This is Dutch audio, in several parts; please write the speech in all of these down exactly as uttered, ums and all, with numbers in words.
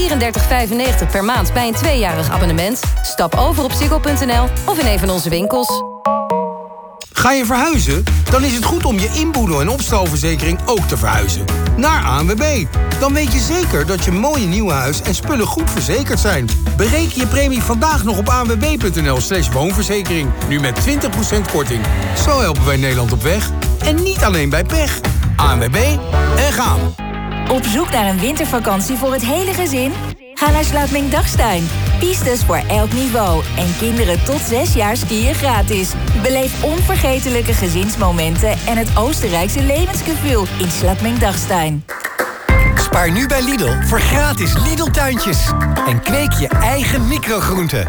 vierendertig vijfennegentig per maand bij een tweejarig abonnement. Stap over op ziggo punt n l of in een van onze winkels. Ga je verhuizen? Dan is het goed om je inboedel- en opstalverzekering ook te verhuizen. Naar A N W B. Dan weet je zeker dat je mooie nieuwe huis en spullen goed verzekerd zijn. Bereken je premie vandaag nog op a n w b punt n l slash woonverzekering. Nu met twintig procent korting. Zo helpen wij Nederland op weg. En niet alleen bij pech. A N W B en gaan. Op zoek naar een wintervakantie voor het hele gezin? Ga naar Slaapming Dagstein. Pistes voor elk niveau. En kinderen tot zes jaar skiën gratis. Beleef onvergetelijke gezinsmomenten en het Oostenrijkse levensgevoel in Slaapming Dagstein. Spaar nu bij Lidl voor gratis Lidl-tuintjes. En kweek je eigen microgroenten.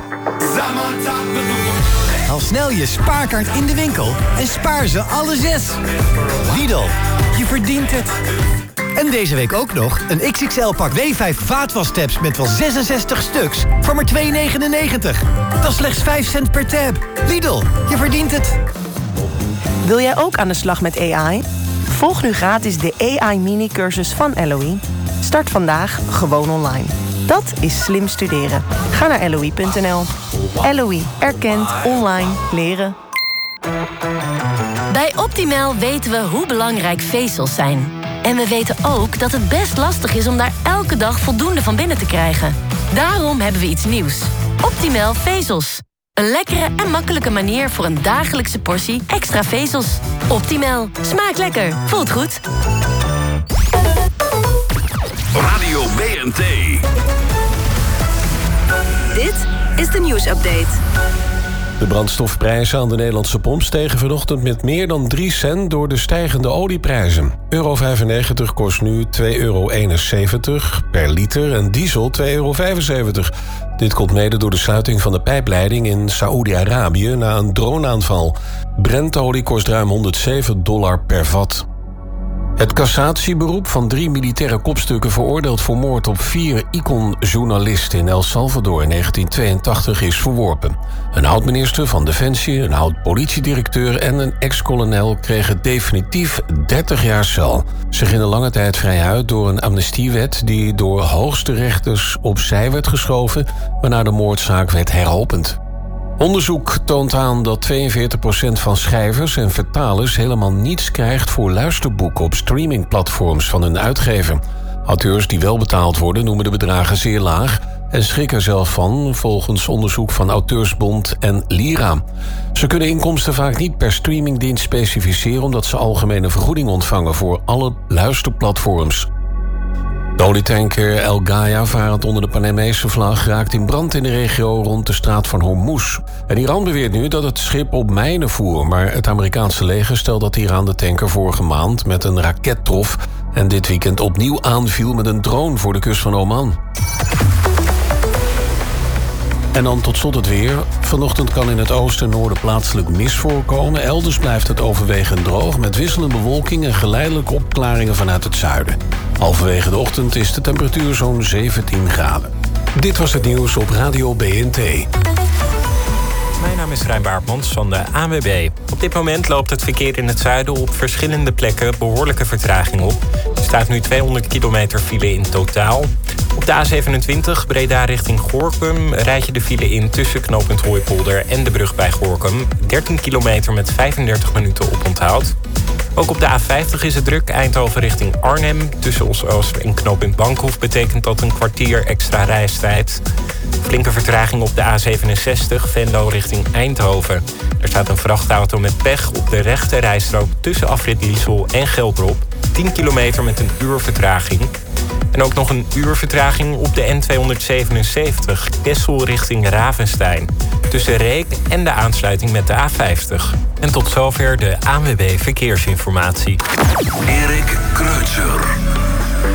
Haal snel je spaarkaart in de winkel en spaar ze alle zes. Lidl, je verdient het. En deze week ook nog een X X L-pak W vijf vaatwastabs met wel zesenzestig stuks voor maar twee negenennegentig. Dat is slechts vijf cent per tab. Lidl, je verdient het. Wil jij ook aan de slag met A I? Volg nu gratis de A I-mini-cursus van L O I. Start vandaag gewoon online. Dat is slim studeren. Ga naar L O I punt n l. L O I erkent online leren. Bij Optimal weten we hoe belangrijk vezels zijn. En we weten ook dat het best lastig is om daar elke dag voldoende van binnen te krijgen. Daarom hebben we iets nieuws. Optimal vezels. Een lekkere en makkelijke manier voor een dagelijkse portie extra vezels. Optimal. Smaakt lekker. Voelt goed. Radio B N T. Dit is de nieuwsupdate. De brandstofprijzen aan de Nederlandse pomp stegen vanochtend met meer dan drie cent door de stijgende olieprijzen. Euro vijfennegentig kost nu twee euro eenenzeventig per liter en diesel twee euro vijfenzeventig. Dit komt mede door de sluiting van de pijpleiding in Saoedi-Arabië na een droneaanval. Brentolie kost ruim honderdzeven dollar per vat. Het cassatieberoep van drie militaire kopstukken veroordeeld voor moord op vier Icon-journalisten in El Salvador in negentien tweeëntachtig is verworpen. Een oud-minister van Defensie, een oud-politiedirecteur en een ex-kolonel kregen definitief dertig jaar cel. Ze gingen lange tijd vrij uit door een amnestiewet die door hoogste rechters opzij werd geschoven, waarna de moordzaak werd heropend. Onderzoek toont aan dat tweeënveertig procent van schrijvers en vertalers helemaal niets krijgt voor luisterboeken op streamingplatforms van hun uitgever. Auteurs die wel betaald worden noemen de bedragen zeer laag en schrikken er zelf van, volgens onderzoek van Auteursbond en Lira. Ze kunnen inkomsten vaak niet per streamingdienst specificeren omdat ze algemene vergoeding ontvangen voor alle luisterplatforms. De olietanker El Gaia, varend onder de Panamese vlag, raakt in brand in de regio rond de straat van Hormuz. En Iran beweert nu dat het schip op mijnen voer, maar het Amerikaanse leger stelt dat Iran de tanker vorige maand met een raket trof en dit weekend opnieuw aanviel met een drone voor de kust van Oman. En dan tot slot het weer. Vanochtend kan in het oosten en noorden plaatselijk mist voorkomen. Elders blijft het overwegend droog met wisselende bewolking en geleidelijke opklaringen vanuit het zuiden. Halverwege de ochtend is de temperatuur zo'n zeventien graden. Dit was het nieuws op Radio B N T. Mijn naam is Rijn Baartmans van de A N W B. Op dit moment loopt het verkeer in het zuiden op verschillende plekken behoorlijke vertraging op. Er staat nu tweehonderd kilometer file in totaal. Op de A zevenentwintig Breda richting Gorinchem rijd je de file in tussen knooppunt Hooipolder en de brug bij Gorinchem. dertien kilometer met vijfendertig minuten oponthoud. Ook op de A vijftig is het druk. Eindhoven richting Arnhem. Tussen Os-Oost en knooppunt Bankhoef betekent dat een kwartier extra reistijd. Flinke vertraging op de A zevenenzestig Venlo richting Eindhoven. Er staat een vrachtauto met pech op de rechte rijstrook tussen afrit Liesel en Geldrop. tien kilometer met een uur vertraging. En ook nog een uur vertraging op de N tweehonderdzevenenzeventig Kessel richting Ravenstein. Tussen Reek en de aansluiting met de A vijftig. En tot zover de A N W B Verkeersinformatie. Erik Kreutzer.